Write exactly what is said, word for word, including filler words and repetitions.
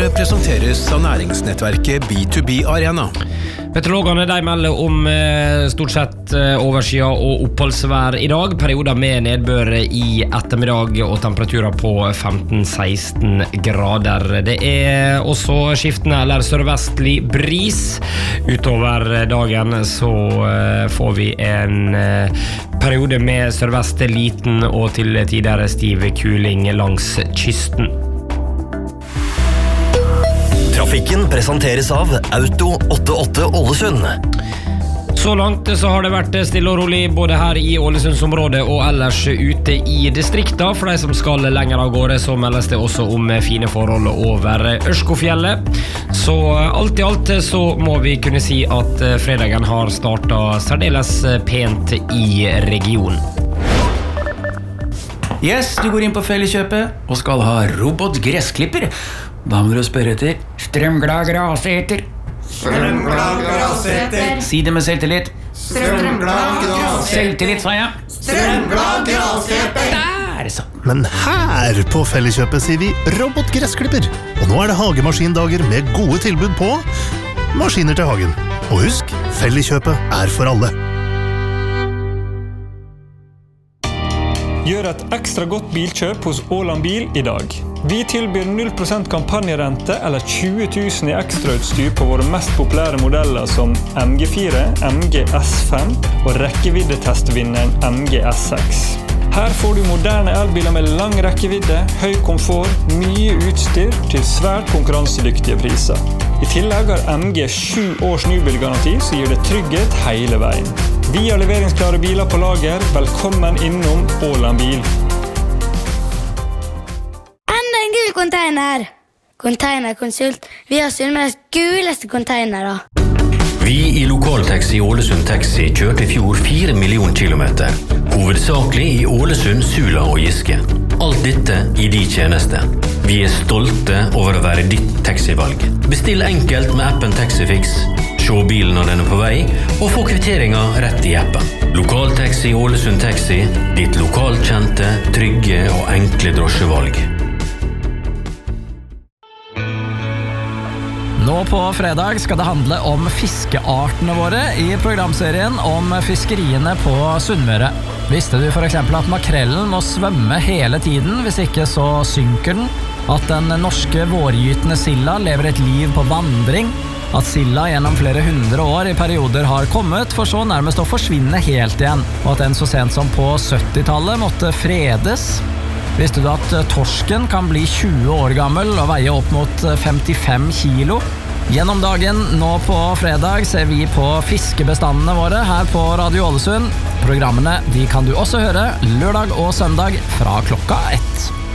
Programmet presenteres av næringsnettverket B to B Arena. Meteorologene de melder om eh, stort sett eh, overskya og oppholdsvær i dag. Perioder med nedbør i ettermiddag og temperaturer på femten til seksten grader. Det er også skiftende eller sørvestlig bris. Utover dagen så eh, får vi en eh, periode med sørvest liten og til tider stiv kuling langs kysten. Trafikken presenteres av Auto åttiåtte Ålesund. Så langt så har det vært stille og rolig både her i Ålesundsområdet og ellers ute i distrikta. For de som skal lenger av gårde så meldes det også om fine forhold over Ørskofjellet. Så alt i alt så må vi kunne si at fredagen har startet særdeles pent i regionen. Yes, du går inn på Felleskjøpet og skal ha robotgressklipper. Da må du spørre etter strømglad graseter. Strømglad graseter. Si det med selvtillit. Strømglad graseter. Selvtillit, sa jeg. Strømglad graseter. Der, så. Men her på Felleskjøpet sier vi robotgressklipper. Og nå er det hagemaskindager med gode tilbud på maskiner til hagen. Og husk, Felleskjøpet er for alle. Gjør et ekstra godt bilkjøp hos Åland Bil i dag. Vi tilbyr null prosent kampanjerente eller tjue tusen i ekstrautstyr på våre mest populære modeller som M G fire, M G S fem og rekkeviddetestvinneren M G S seks. Her får du moderne elbiler med lang rekkevidde, høy komfort, mye utstyr til svært konkurransedyktige priser. I tillegg har M G sju års nybilgaranti som gir det trygghet hele veien. Vi har leveringsklare biler på lager. Velkommen innom Åland Bil. Enda en gul container! Containerkonsult. Vi har Sunnmøres guleste containere. Vi i Lokaltaxi Ålesund Taxi kjørte i fjor fire millioner kilometer. Hovedsakelig i Ålesund, Sula og Giske. Alt dette i de tjeneste. Vi er stolte over å være ditt taxivalg. Bestill enkelt med appen Taxifix. Se bilen når den er på vei, og få kvitteringer rett i appen. Lokaltaxi Ålesund Taxi, ditt lokalkjente, trygge og enkle drosjevalg. Nå på fredag skal det handle om fiskeartene våre i programserien om fiskeriene på Sunnmøre. Visste du for eksempel at makrellen må svømme hele tiden, hvis ikke så synker den? At den norske vårgytende silla lever et liv på vandring? At silla gjennom flere hundre år i perioder har kommet, for så nærmest å forsvinne helt igjen, og at den så sent som på syttitallet måtte fredes? Visste du at torsken kan bli tjue år gammel og veie opp mot femtifem kilo? Gjennom dagen nå på fredag ser vi på fiskebestandene våre her på Radio Ålesund. Programmene de kan du også høre lørdag og søndag fra klokka ett.